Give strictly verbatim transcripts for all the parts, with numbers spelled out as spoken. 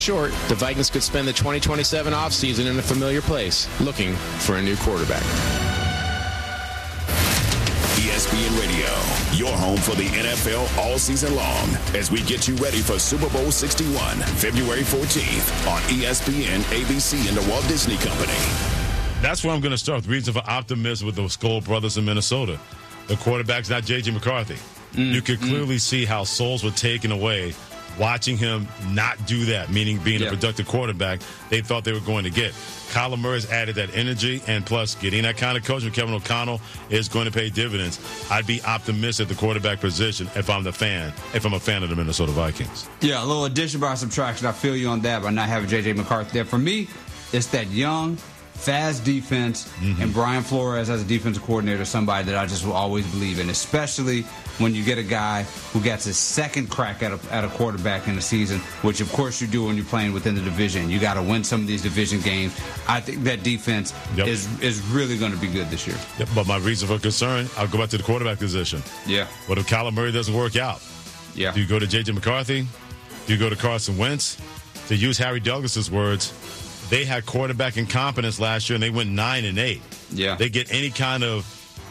Short, the Vikings could spend the twenty twenty-seven offseason in a familiar place, looking for a new quarterback. E S P N Radio, your home for the N F L all season long, as we get you ready for Super Bowl sixty-one, February fourteenth on E S P N, A B C, and the Walt Disney Company. That's where I'm going to start. The reason for optimism with the Skoll brothers in Minnesota. The quarterback's not J J McCarthy. Mm, you could clearly mm. see how souls were taken away watching him not do that, meaning being yeah. a productive quarterback they thought they were going to get. Kyler Murray's added that energy, and plus getting that kind of coach with Kevin O'Connell is going to pay dividends. I'd be optimistic at the quarterback position if I'm the fan, if I'm a fan of the Minnesota Vikings. Yeah, a little addition by subtraction. I feel you on that by not having J J McCarthy there. For me, it's that young, fast defense, mm-hmm. and Brian Flores as a defensive coordinator, somebody that I just will always believe in, especially when you get a guy who gets his second crack at a, at a quarterback in the season, which of course you do when you're playing within the division. You got to win some of these division games. I think that defense yep. is is really going to be good this year. Yep, but my reason for concern, I'll go back to the quarterback position. Yeah. What if Kyler Murray doesn't work out? Yeah. Do you go to J J McCarthy? Do you go to Carson Wentz? To use Harry Douglas's words, they had quarterback incompetence last year, and they went nine and eight. Yeah, they get any kind of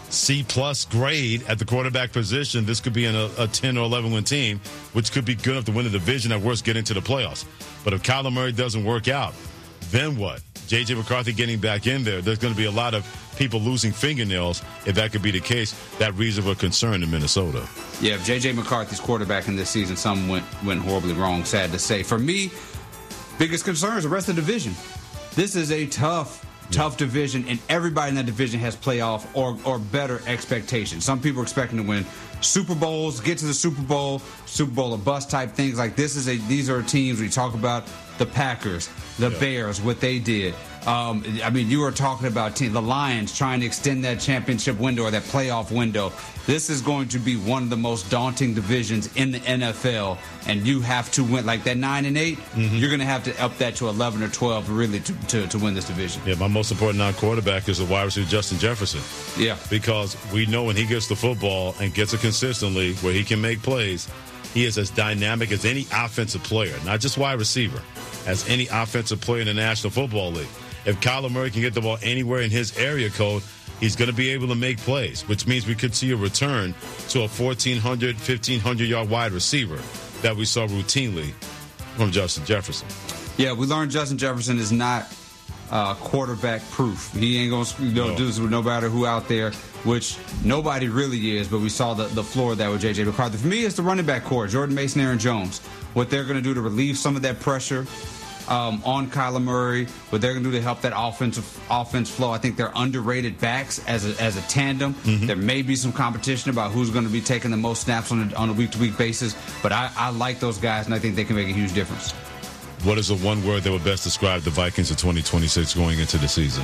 C plus grade at the quarterback position. This could be in a, a ten or eleven win team, which could be good enough to win the division. At worst, get into the playoffs. But if Kyler Murray doesn't work out, then what? J J McCarthy getting back in there. There's going to be a lot of people losing fingernails if that could be the case. That reason for concern in Minnesota. Yeah, if J J McCarthy's quarterback in this season, something went went horribly wrong. Sad to say. For me, biggest concern is the rest of the division. This is a tough, tough yeah. division, and everybody in that division has playoff or, or better expectations. Some people are expecting to win Super Bowls, get to the Super Bowl, Super Bowl or bust type things. Like this is a these are teams we talk about the Packers, the yeah. Bears, what they did. Um, I mean, you were talking about team, the Lions trying to extend that championship window or that playoff window. This is going to be one of the most daunting divisions in the N F L, and you have to win like that nine and eight. Mm-hmm. You're going to have to up that to eleven or twelve really to, to, to win this division. Yeah, my most important non-quarterback is the wide receiver Justin Jefferson. Yeah, because we know when he gets the football and gets it consistently where he can make plays, he is as dynamic as any offensive player, not just wide receiver, as any offensive player in the National Football League. If Kyler Murray can get the ball anywhere in his area code, he's going to be able to make plays, which means we could see a return to a fourteen hundred, fifteen hundred yard wide receiver that we saw routinely from Justin Jefferson. Yeah, we learned Justin Jefferson is not uh, quarterback proof. He ain't going to you know, no. do this with no matter who out there, which nobody really is, but we saw the, the floor of that with J J McCarthy. For me, it's the running back core, Jordan Mason, Aaron Jones. What they're going to do to relieve some of that pressure Um, on Kyler Murray, what they're going to do to help that offensive offense flow. I think they're underrated backs as a, as a tandem. Mm-hmm. There may be some competition about who's going to be taking the most snaps on a, on a week-to-week basis, but I, I like those guys, and I think they can make a huge difference. What is the one word that would best describe the Vikings of twenty twenty-six going into the season?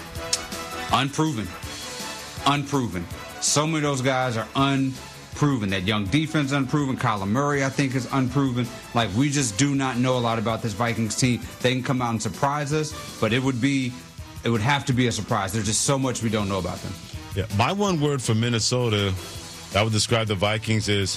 Unproven. Unproven. So many of those guys are unproven. Proven. That young defense unproven. Kyler Murray, I think, is unproven. Like, we just do not know a lot about this Vikings team. They can come out and surprise us, but it would be, it would have to be a surprise. There's just so much we don't know about them. Yeah, my one word for Minnesota that would describe the Vikings is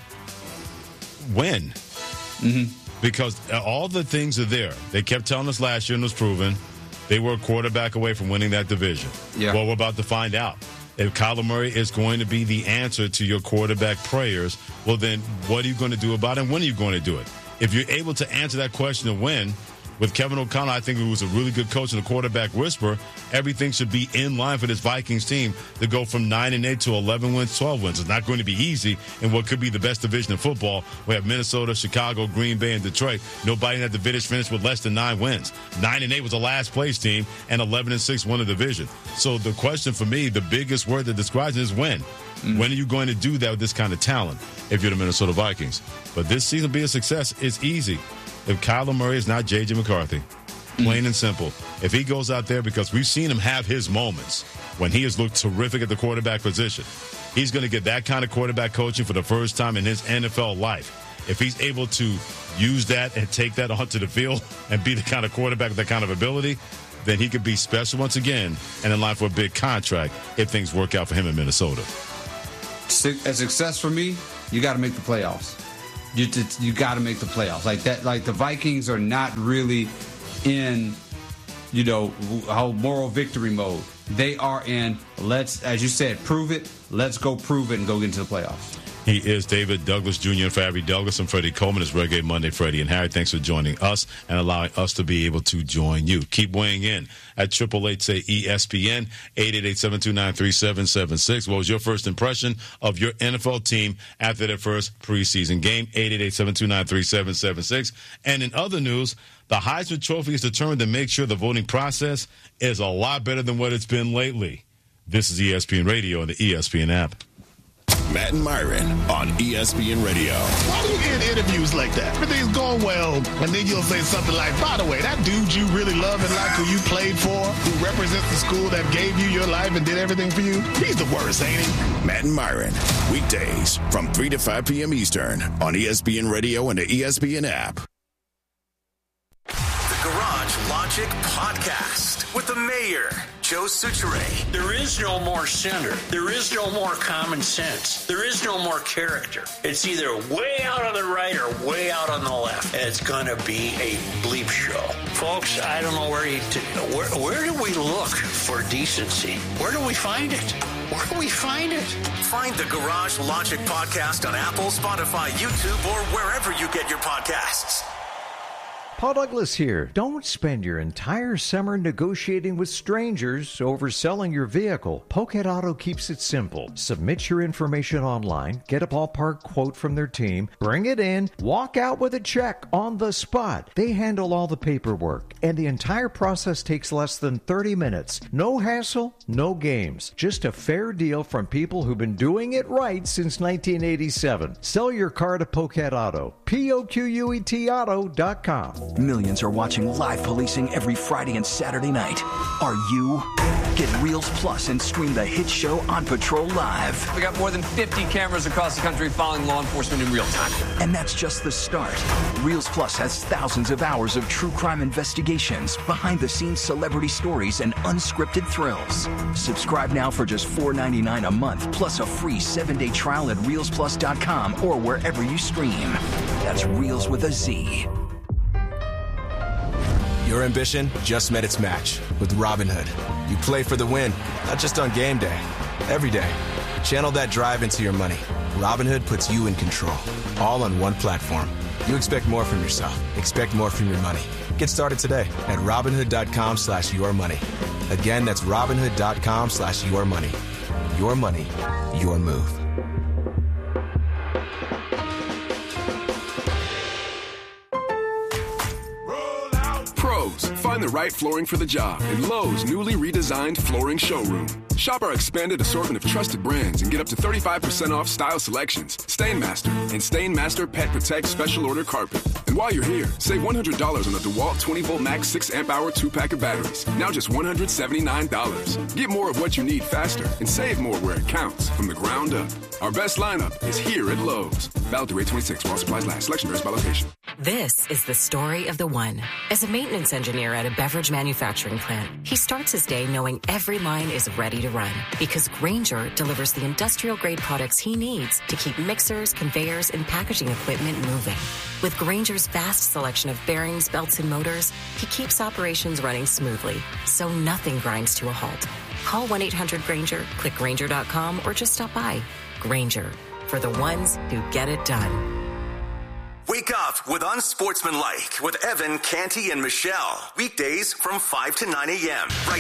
win. Mm-hmm. Because all the things are there. They kept telling us last year, and it was proven, they were a quarterback away from winning that division. Yeah. Well, we're about to find out. If Kyler Murray is going to be the answer to your quarterback prayers, well, then what are you going to do about it, and when are you going to do it? If you're able to answer that question and win, with Kevin O'Connell, I think he was a really good coach and a quarterback whisperer, everything should be in line for this Vikings team to go from nine and eight to eleven wins, twelve wins. It's not going to be easy in what could be the best division in football. We have Minnesota, Chicago, Green Bay, and Detroit. Nobody in that division finished with less than nine wins. Nine and eight was the last place team, and eleven and six won the division. So the question for me, the biggest word that describes it is win. Mm. When are you going to do that with this kind of talent if you're the Minnesota Vikings? But this season be a success. It's easy. If Kyler Murray is not J J McCarthy, plain mm. and simple. If he goes out there, because we've seen him have his moments when he has looked terrific at the quarterback position, he's going to get that kind of quarterback coaching for the first time in his N F L life. If he's able to use that and take that onto the field and be the kind of quarterback with that kind of ability, then he could be special once again and in line for a big contract if things work out for him in Minnesota. A success for me, you got to make the playoffs. You just, you got to make the playoffs like that. Like the Vikings are not really in, you know, how moral victory mode. They are in, let's, as you said, prove it. Let's go prove it and go get into the playoffs. He is David Douglas Junior For Harry Douglas and Freddie Coleman. It's Reggae Monday, Freddie. And Harry, thanks for joining us and allowing us to be able to join you. Keep weighing in at triple eight say E S P N, eight eight eight, seven two nine, three seven seven six. What was your first impression of your N F L team after their first preseason game? eight eight eight, seven two nine, three seven seven six. And in other news, the Heisman Trophy is determined to make sure the voting process is a lot better than what it's been lately. This is E S P N Radio and the E S P N app. Matt and Myron on E S P N Radio. Why do you get interviews like that? Everything's going well, and then you'll say something like, by the way, that dude you really love and like who you played for, who represents the school that gave you your life and did everything for you, he's the worst, ain't he? Matt and Myron, weekdays from three to five p.m. Eastern on E S P N Radio and the E S P N app. The Garage Logic Podcast with the mayor, Joe Suchere. There is no more center. There is no more common sense. There is no more character. It's either way out on the right or way out on the left. And it's going to be a bleep show. Folks, I don't know where you, t- where, where do we look for decency? Where do we find it? Where do we find it? Find the Garage Logic Podcast on Apple, Spotify, YouTube, or wherever you get your podcasts. Paul Douglas here. Don't spend your entire summer negotiating with strangers over selling your vehicle. Pocket Auto keeps it simple. Submit your information online, get a ballpark quote from their team, bring it in, walk out with a check on the spot. They handle all the paperwork, and the entire process takes less than thirty minutes. No hassle, no games. Just a fair deal from people who've been doing it right since nineteen eighty-seven. Sell your car to Pocket Auto. P O Q U E T auto dot com. Millions are watching live policing every Friday and Saturday night. Are you? Get Reels Plus and stream the hit show On Patrol Live. We got more than fifty cameras across the country following law enforcement in real time. And that's just the start. Reels Plus has thousands of hours of true crime investigations, behind-the-scenes celebrity stories, and unscripted thrills. Subscribe now for just four dollars and ninety-nine cents a month, plus a free seven-day trial at reels plus dot com or wherever you stream. That's Reels with a Z. Your ambition just met its match with Robinhood. You play for the win, not just on game day, every day. Channel that drive into your money. Robinhood puts you in control, all on one platform. You expect more from yourself. Expect more from your money. Get started today at Robinhood.com slash your money. Again, that's Robinhood.com slash your money. Your money, your move. Find the right flooring for the job in Lowe's newly redesigned flooring showroom. Shop our expanded assortment of trusted brands and get up to thirty-five percent off style selections, Stainmaster, and Stainmaster Pet Protect Special Order Carpet. And while you're here, save one hundred dollars on the DeWalt twenty volt Max six amp hour two pack of batteries. Now just one hundred seventy-nine dollars. Get more of what you need faster and save more where it counts from the ground up. Our best lineup is here at Lowe's. Valid through eight twenty-six while supplies last. Selection varies by location. This is the story of the one. As a maintenance engineer at a beverage manufacturing plant, he starts his day knowing every line is ready to run because Grainger delivers the industrial-grade products he needs to keep mixers, conveyors, and packaging equipment moving. With Grainger's vast selection of bearings, belts, and motors, he keeps operations running smoothly, so nothing grinds to a halt. Call one eight hundred Grainger, click Grainger dot com, or just stop by. Grainger, for the ones who get it done. Wake up with Unsportsmanlike with Evan, Canty, and Michelle. Weekdays from five to nine a.m. Right